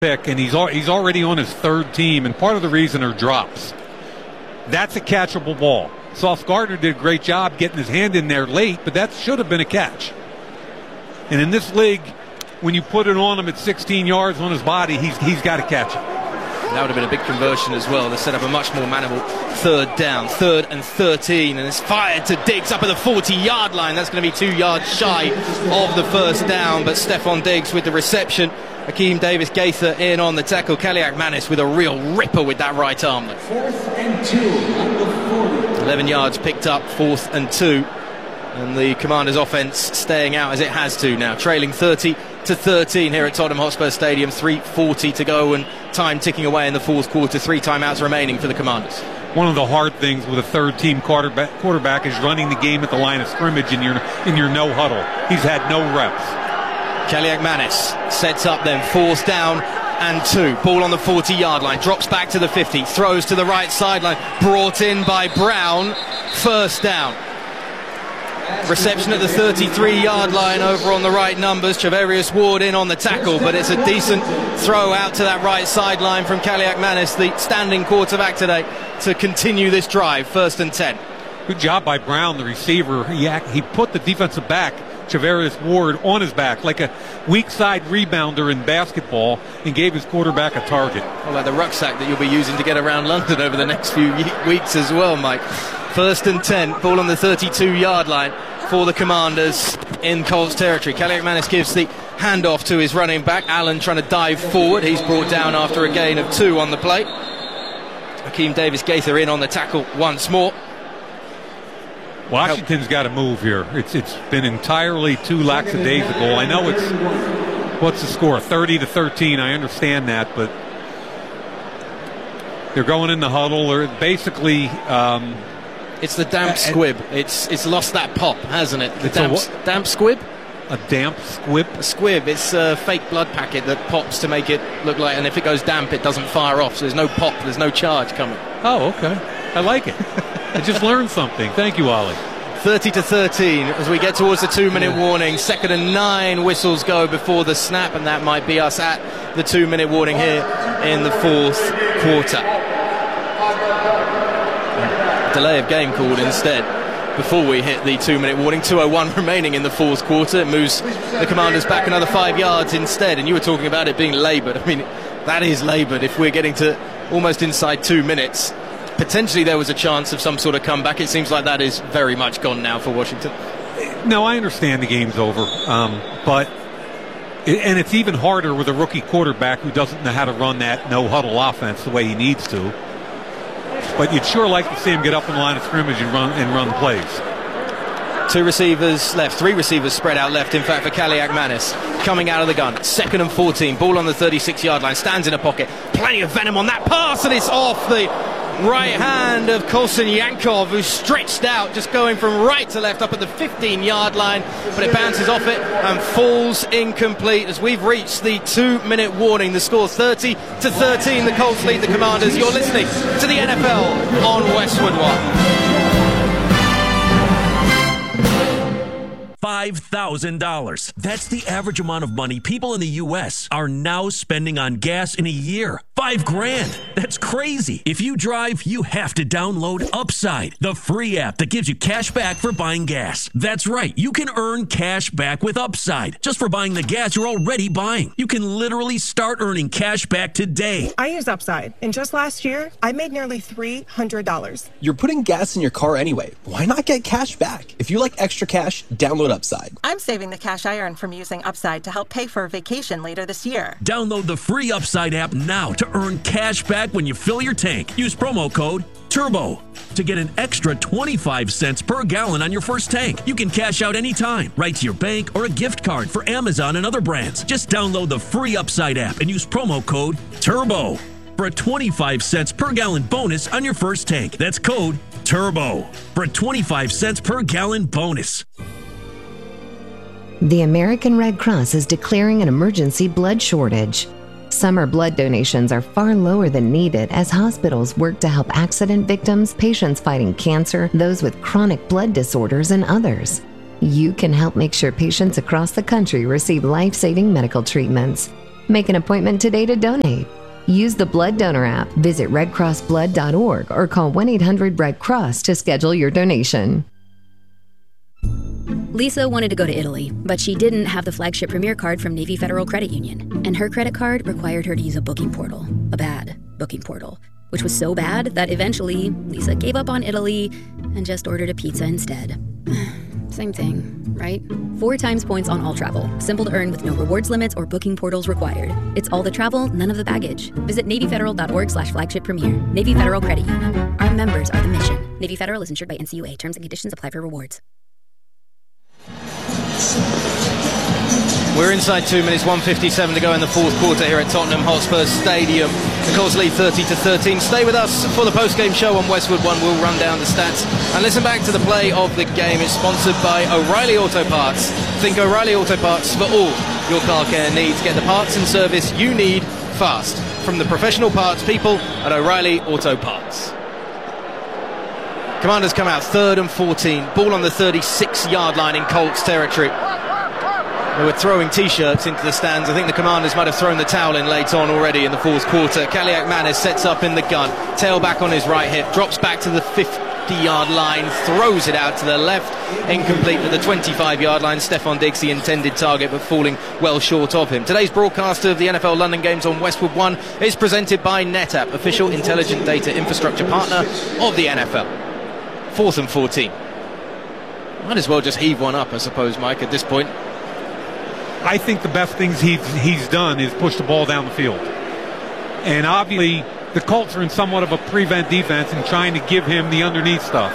pick, and he's already on his third team, and part of the reason are drops. That's a catchable ball. Sauce Gardner did a great job getting his hand in there late, but that should have been a catch. And in this league, when you put it on him at 16 yards on his body, he's got to catch it. That would have been a big conversion as well to set up a much more manageable third down, 3rd and 13, and it's fired to Diggs up at the 40-yard line. That's going to be 2 yards shy of the first down, but Stephon Diggs with the reception. Akeem Davis-Gaither in on the tackle. Kaliak Manis with a real ripper with that right arm. 4th and 2 on the 40. 11 yards picked up, 4th and 2. And the Commanders' offense staying out as it has to now, trailing 30-13 here at Tottenham Hotspur Stadium. 3:40 to go and time ticking away in the fourth quarter. 3 timeouts remaining for the Commanders. One of the hard things with a third-team quarterback is running the game at the line of scrimmage in your no huddle. He's had no reps. Kaliak Manis sets up then, 4th down and 2. Ball on the 40-yard line, drops back to the 50, throws to the right sideline, brought in by Brown. 1st down. Reception at the 33-yard line over on the right numbers. Travarius Ward in on the tackle, but it's a decent throw out to that right sideline from Kaliak Manis, the standing quarterback today, to continue this drive. 1st and 10. Good job by Brown, the receiver. He put the defensive back, Travarius Ward, on his back like a weak side rebounder in basketball, and gave his quarterback a target. Well, like the rucksack that you'll be using to get around London over the next few weeks as well, Mike. 1st and 10, ball on the 32-yard line for the Commanders in Colts territory. Kaliak Manis gives the handoff to his running back. Allen trying to dive forward. He's brought down after a gain of 2 on the play. Akeem Davis-Gaither in on the tackle once more. Washington's got to move here. It's been entirely too lackadaisical. I know what's the score? 30-13. I understand that, but they're going in the huddle. They're basically. It's the damp squib. It's lost that pop, hasn't it? Damp squib? A damp squib? A squib. It's a fake blood packet that pops to make it look like, and if it goes damp, it doesn't fire off. So there's no pop. There's no charge coming. Oh, okay. I like it. I just learned something. Thank you, Ollie. 30-13 as we get towards the 2-minute warning. 2nd and 9 whistles go before the snap, and that might be us at the 2-minute warning here in the fourth quarter. Delay of game called instead before we hit the 2-minute warning. 2:01 remaining in the fourth quarter. It moves the Commanders back another 5 yards instead, and you were talking about it being laboured. I mean, that is laboured. If we're getting to almost inside 2 minutes, potentially there was a chance of some sort of comeback. It seems like that is very much gone now for Washington. No, I understand the game's over, but it's even harder with a rookie quarterback who doesn't know how to run that no-huddle offense the way he needs to. But you'd sure like to see him get up in the line of scrimmage and run plays. 2 receivers left, 3 receivers spread out left, in fact, for Kaliak Manis. Coming out of the gun, 2nd and 14, ball on the 36-yard line, stands in a pocket. Plenty of venom on that pass, and it's off the right hand of Colson Yankov, who's stretched out, just going from right to left up at the 15-yard line, but it bounces off it and falls incomplete as we've reached the 2-minute warning. The score 30-13. The Colts lead the Commanders. You're listening to the NFL on Westwood One. $5,000. That's the average amount of money people in the U.S. are now spending on gas in a year. $5,000. That's crazy. If you drive, you have to download Upside, the free app that gives you cash back for buying gas. That's right. You can earn cash back with Upside just for buying the gas you're already buying. You can literally start earning cash back today. I use Upside, and just last year, I made nearly $300. You're putting gas in your car anyway. Why not get cash back? If you like extra cash, download Upside. I'm saving the cash I earn from using Upside to help pay for a vacation later this year. Download the free Upside app now to earn cash back when you fill your tank. Use promo code TURBO to get an extra 25 cents per gallon on your first tank. You can cash out anytime, right to your bank or a gift card for Amazon and other brands. Just download the free Upside app and use promo code TURBO for a 25 cents per gallon bonus on your first tank. That's code TURBO for a 25 cents per gallon bonus. The American Red Cross is declaring an emergency blood shortage. Summer blood donations are far lower than needed as hospitals work to help accident victims, patients fighting cancer, those with chronic blood disorders, and others. You can help make sure patients across the country receive life-saving medical treatments. Make an appointment today to donate. Use the Blood Donor app, visit redcrossblood.org, or call 1-800-RED-CROSS to schedule your donation. Lisa wanted to go to Italy, but she didn't have the flagship Premier card from Navy Federal Credit Union, and her credit card required her to use a booking portal, a bad booking portal, which was so bad that eventually Lisa gave up on Italy and just ordered a pizza instead. Same thing, right? 4 times points on all travel. Simple to earn with no rewards limits or booking portals required. It's all the travel, none of the baggage. Visit NavyFederal.org/flagship premier. Navy Federal Credit Union. Our members are the mission. Navy Federal is insured by NCUA. Terms and conditions apply for rewards. We're inside 2 minutes, 1:57 to go in the fourth quarter here at Tottenham Hotspur Stadium. The Colts lead 30-13. Stay with us for the post-game show on Westwood One. We'll run down the stats and listen back to the play of the game. It's sponsored by O'Reilly Auto Parts. Think O'Reilly Auto Parts for all your car care needs. Get the parts and service you need fast from the professional parts people at O'Reilly Auto Parts. Commanders come out 3rd and 14. Ball on the 36-yard line in Colts territory. They were throwing T-shirts into the stands. I think the Commanders might have thrown the towel in late on already in the fourth quarter. Kaliak-Manis sets up in the gun. Tailback on his right hip. Drops back to the 50-yard line. Throws it out to the left. Incomplete at the 25-yard line. Stefon Diggs, the intended target, but falling well short of him. Today's broadcast of the NFL London games on Westwood One is presented by NetApp, official intelligent data infrastructure partner of the NFL. 4th and 14. Might as well just heave one up, I suppose, Mike, at this point. I think the best things he's done is push the ball down the field. And obviously, the Colts are in somewhat of a prevent defense and trying to give him the underneath stuff.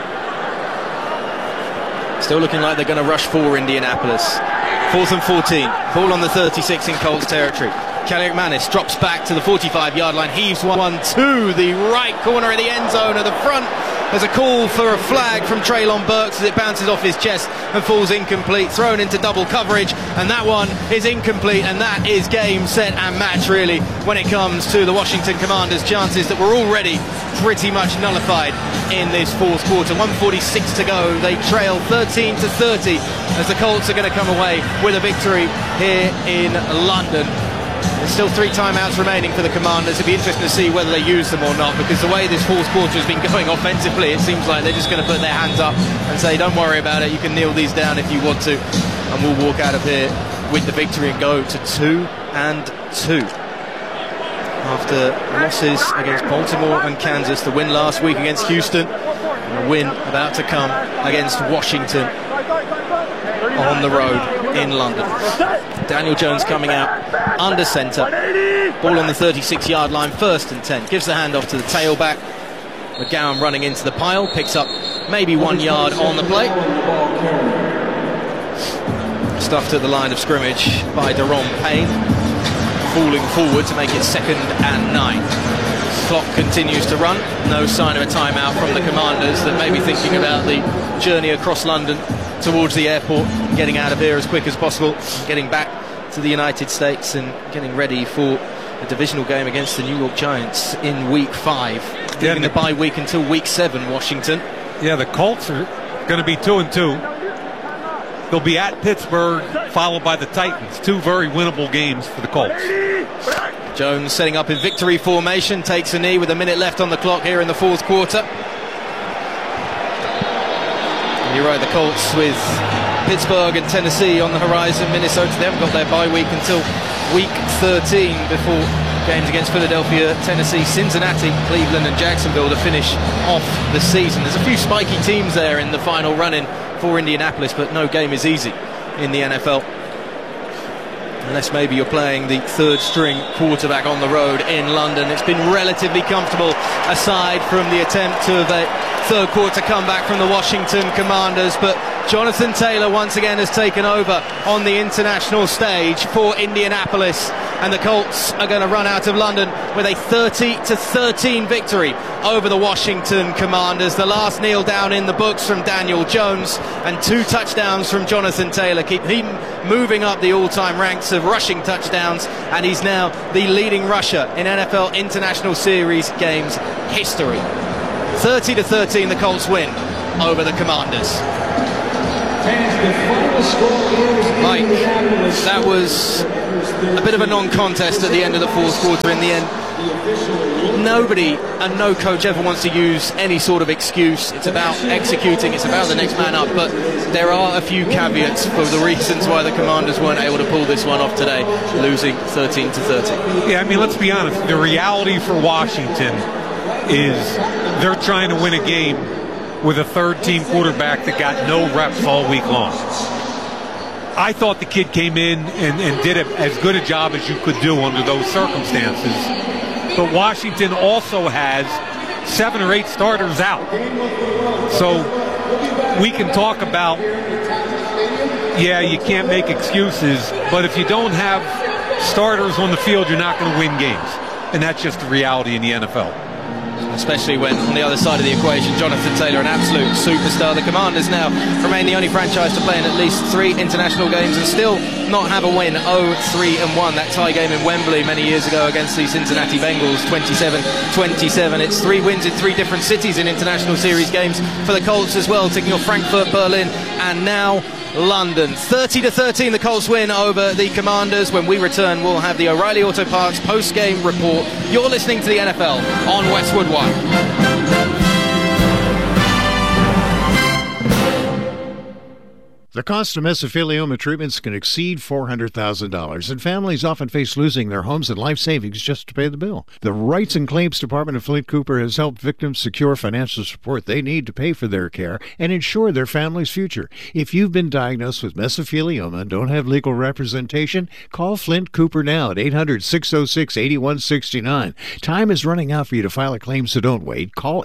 Still looking like they're going to rush for Indianapolis. 4th and 14. Ball on the 36 in Colts territory. Kaliak-Manis drops back to the 45-yard line. Heaves one to the right corner of the end zone at the front. There's a call for a flag from Treylon Burks as it bounces off his chest and falls incomplete, thrown into double coverage, and that one is incomplete, and that is game, set and match really when it comes to the Washington Commanders' chances that were already pretty much nullified in this fourth quarter. 1:46 to go. They trail 13-30 as the Colts are going to come away with a victory here in London. There's still 3 timeouts remaining for the Commanders. It'll be interesting to see whether they use them or not, because the way this fourth quarter has been going offensively, it seems like they're just going to put their hands up and say, don't worry about it, you can kneel these down if you want to, and we'll walk out of here with the victory and go to 2-2. After losses against Baltimore and Kansas, the win last week against Houston, and a win about to come against Washington on the road in London. Daniel Jones coming out under centre. Ball on the 36-yard line, 1st and 10. Gives the handoff to the tailback. McGowan running into the pile. Picks up maybe 1 yard on the play. Stuffed at the line of scrimmage by Daron Payne. Falling forward to make it 2nd and 9. Clock continues to run. No sign of a timeout from the Commanders that may be thinking about the journey across London towards the airport, getting out of here as quick as possible, getting back to the United States and getting ready for a divisional game against the New York Giants in week 5. Leaving the bye week until week 7, Washington. Yeah, the Colts are going to be 2-2. They'll be at Pittsburgh, followed by the Titans. 2 very winnable games for the Colts. Jones setting up in victory formation, takes a knee with a minute left on the clock here in the fourth quarter. You're right, the Colts with Pittsburgh and Tennessee on the horizon. Minnesota, they haven't got their bye week until week 13 before games against Philadelphia, Tennessee, Cincinnati, Cleveland and Jacksonville to finish off the season. There's a few spiky teams there in the final run-in for Indianapolis, but no game is easy in the NFL. Unless maybe you're playing the 3rd string quarterback on the road in London. It's been relatively comfortable aside from the attempt of a 3rd quarter comeback from the Washington Commanders, but Jonathan Taylor once again has taken over on the international stage for Indianapolis, and the Colts are going to run out of London with a 30-13 victory over the Washington Commanders. The last kneel down in the books from Daniel Jones, and 2 touchdowns from Jonathan Taylor keep him moving up the all-time ranks of rushing touchdowns, and he's now the leading rusher in NFL International Series games history. 30-13, the Colts win over the Commanders. And the final Mike, that was a bit of a non-contest at the end of the fourth quarter. In the end, nobody and no coach ever wants to use any sort of excuse. It's about executing, it's about the next man up, but there are a few caveats for the reasons why the Commanders weren't able to pull this one off today, losing 13-30. Yeah, I mean, let's be honest. The reality for Washington is they're trying to win a game with a third-team quarterback that got no reps all week long. I thought the kid came in and did as good a job as you could do under those circumstances. But Washington also has 7 or 8 starters out. So we can talk about, yeah, you can't make excuses, but if you don't have starters on the field, you're not going to win games. And that's just the reality in the NFL. Especially when, on the other side of the equation, Jonathan Taylor, an absolute superstar. The Commanders now remain the only franchise to play in at least 3 international games and still not have a win. 0-3-1. That tie game in Wembley many years ago against the Cincinnati Bengals, 27-27. It's 3 wins in 3 different cities in international series games for the Colts as well, taking off Frankfurt, Berlin, and now London. 30-13, the Colts win over the Commanders. When we return, we'll have the O'Reilly Auto Parts post-game report. You're listening to the NFL on Westwood One. The cost of mesothelioma treatments can exceed $400,000, and families often face losing their homes and life savings just to pay the bill. The Rights and Claims Department of Flint Cooper has helped victims secure financial support they need to pay for their care and ensure their family's future. If you've been diagnosed with mesothelioma and don't have legal representation, call Flint Cooper now at 800-606-8169. Time is running out for you to file a claim, so don't wait. Call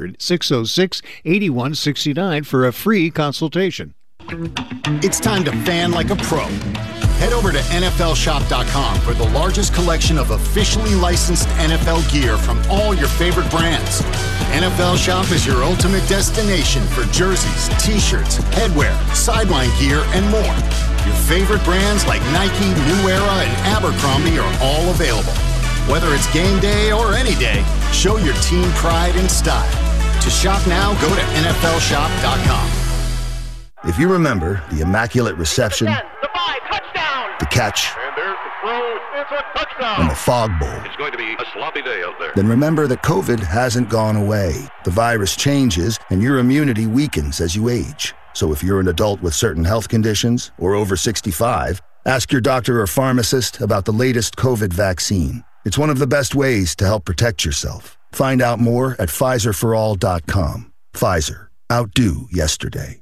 800-606-8169 for a free consultation. It's time to fan like a pro. Head over to NFLshop.com for the largest collection of officially licensed NFL gear from all your favorite brands. NFL Shop is your ultimate destination for jerseys, t-shirts, headwear, sideline gear, and more. Your favorite brands like Nike, New Era, and Abercrombie are all available. Whether it's game day or any day, show your team pride and style. To shop now, go to NFLshop.com. If you remember the Immaculate Reception, the catch, and the Fog Bowl, it's going to be a sloppy day out there. Then remember that COVID hasn't gone away. The virus changes, and your immunity weakens as you age. So if you're an adult with certain health conditions or over 65, ask your doctor or pharmacist about the latest COVID vaccine. It's one of the best ways to help protect yourself. Find out more at PfizerForAll.com. Pfizer. Outdo yesterday.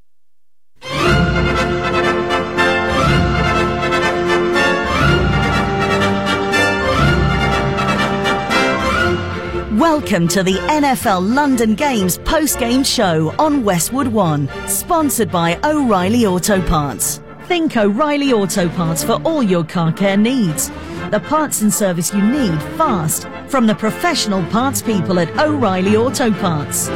Welcome to the NFL London Games post-game show on Westwood One, sponsored by O'Reilly Auto Parts. Think O'Reilly Auto Parts for all your car care needs. The parts and service you need fast from the professional parts people at O'Reilly Auto Parts.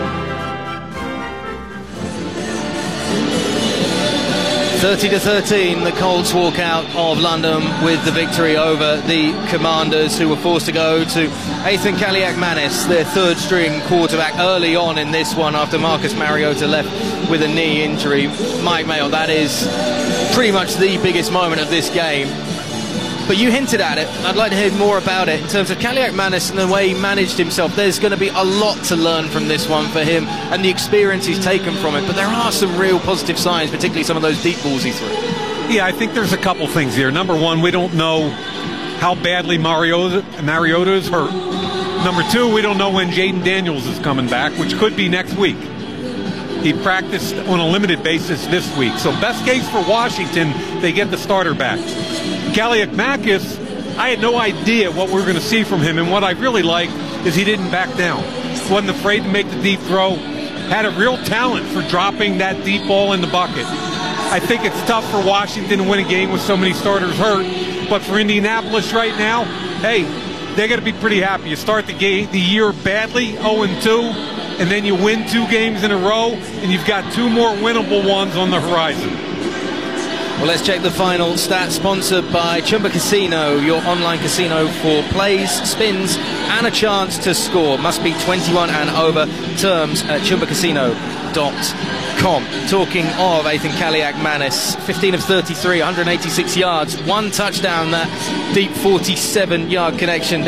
30-13, the Colts walk out of London with the victory over the Commanders, who were forced to go to Ethan Kaliakmanis, their third-string quarterback, early on in this one after Marcus Mariota left with a knee injury. Mike Mayo, that is pretty much the biggest moment of this game. But you hinted at it. I'd like to hear more about it in terms of Kaliakmanis and the way he managed himself. There's going to be a lot to learn from this one for him and the experience he's taken from it. But there are some real positive signs, particularly some of those deep balls he threw. Yeah, I think there's a couple things here. Number one, we don't know how badly Mariota is hurt. Number two, we don't know when Jaden Daniels is coming back, which could be next week. He practiced on a limited basis this week. So best case for Washington, they get the starter back. Kaliakmanis, I had no idea what we were going to see from him, and what I really liked is he didn't back down. Wasn't afraid to make the deep throw. Had a real talent for dropping that deep ball in the bucket. I think it's tough for Washington to win a game with so many starters hurt, but for Indianapolis right now, hey, they're going to be pretty happy. You start the year badly, 0-2, and then you win 2 games in a row, and you've got 2 more winnable ones on the horizon. Well, let's check the final stats, sponsored by Chumba Casino, your online casino for plays, spins, and a chance to score. Must be 21 and over. Terms at chumbacasino.com. Com. Talking of Ethan Kaliak-Manis, 15 of 33, 186 yards, 1 touchdown, that deep 47-yard connection.